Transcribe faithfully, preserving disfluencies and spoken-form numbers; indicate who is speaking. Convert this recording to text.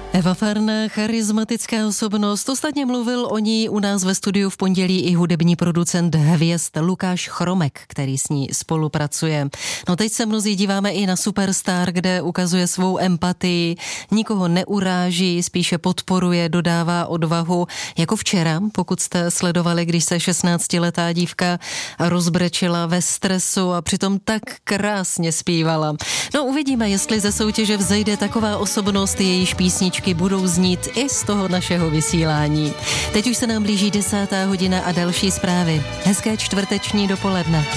Speaker 1: Eva Farná, charismatická osobnost, ostatně mluvil o ní u nás ve studiu v pondělí i hudební producent hvězd Lukáš Chromek, který s ní spolupracuje. No teď se mnozí díváme i na Superstar, kde ukazuje svou empatii, nikoho neuráží, spíše podporuje, dodává odvahu, jako včera, pokud jste sledovali, když se šestnáctiletá dívka rozbrečela ve stresu a přitom tak krásně zpívala. No uvidíme, jestli ze soutěže vzejde taková osobnost, jejíž písničky budou znít i z toho našeho vysílání. Teď už se nám blíží desátá hodina a další zprávy. Hezké čtvrteční dopoledne.